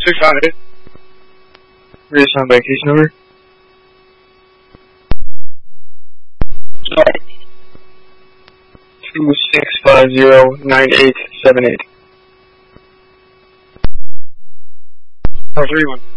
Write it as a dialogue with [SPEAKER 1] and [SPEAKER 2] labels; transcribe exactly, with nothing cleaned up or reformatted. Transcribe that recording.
[SPEAKER 1] six five. Reassign by case number. Sorry. Two six five zero nine eight seven eight. Oh, three one.